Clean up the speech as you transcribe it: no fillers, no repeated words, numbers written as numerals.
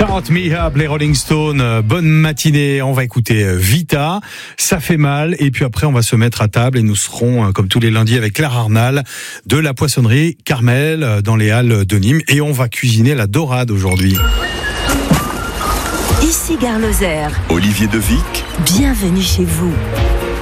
Start Me Up, les Rolling Stones. Bonne matinée. On va écouter Vita. Ça fait mal. Et puis après, on va se mettre à table et nous serons, comme tous les lundis, avec Claire Arnal de la poissonnerie Carmel dans les Halles de Nîmes. Et on va cuisiner la dorade aujourd'hui. Ici Gare Lozère. Olivier Devic. Bienvenue chez vous.